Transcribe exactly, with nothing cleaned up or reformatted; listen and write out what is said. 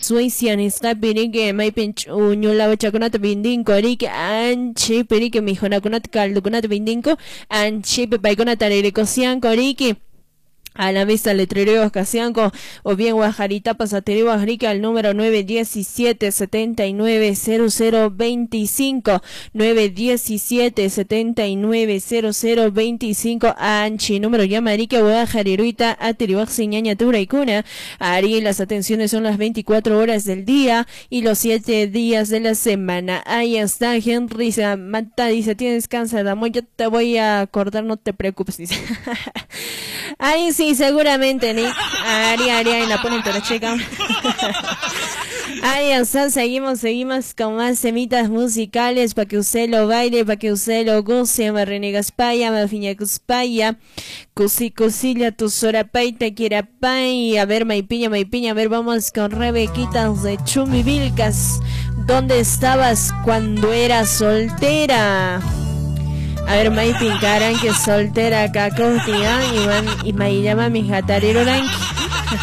Suecia ni está pirique mai pincho ñula bachakunat bindinko rike anchi pirique mijonakunat kaldukunat bindinko anchi pepaikunat aririkosianko rike. A la vista letrero Casianco o bien Guajarita Pasaterio Guajarica al número nueve diecisiete setenta y nueve cero cero veinticinco nueve diecisiete setenta y nueve cero cero veinticinco Anchi número Yamarica Guajariruita Atiriwak Siñaña Turaicuna. Ari, las atenciones son las veinticuatro horas del día y los siete días de la semana. Ahí está Henry Mata, dice tienes cáncer de amor, yo te voy a acordar, no te preocupes, dice. Ahí sí, seguramente, Nick. Ari, Ari, ahí la ponen toda chica. Ahí está, seguimos, seguimos con más semitas musicales para que usted lo baile, para que usted lo goce. Marrenegas paya, mafiña cuspaya, cusi cosilla, tu sorapaita, quiera pay. A ver, maipiña, maipiña, a ver, vamos con Rebequitas de Chumivilcas. ¿Dónde estabas cuando eras soltera? A ver, May Pincaran, que soltera acá contigo, y me llama mi jatarero rank.